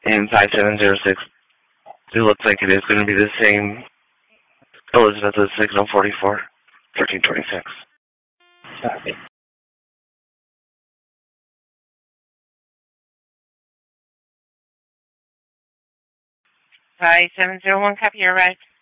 in 5706. It looks like it is going to be the same. Elizabeth is signal 44, 1326. Copy. 5701, copy, you're right.